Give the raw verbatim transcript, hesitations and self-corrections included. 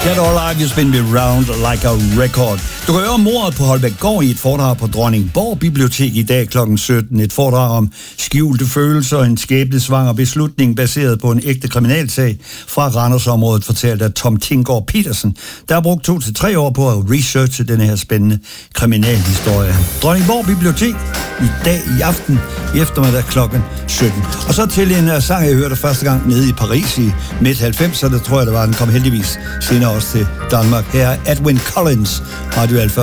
Dead or Alive, You Spin Me Round Like a Record. Du kan høre mordet på Holbækgård i et foredrag på Dronningborg Bibliotek i dag klokken sytten. Et foredrag om skjulte følelser og en skæbnesvanger beslutning baseret på en ægte kriminalsag fra Randersområdet, fortalt af Tom Tinggaard Petersen, der har brugt to til tre år på at researche denne her spændende kriminalhistorie. Dronningborg Bibliotek i dag i aften i eftermiddag klokken sytten. Og så til en sang, jeg hørte første gang nede i Paris i midt halvfemserne, tror jeg det var, den kom heldigvis senere også til Danmark. Her er Edwyn Collins, Radio Alfa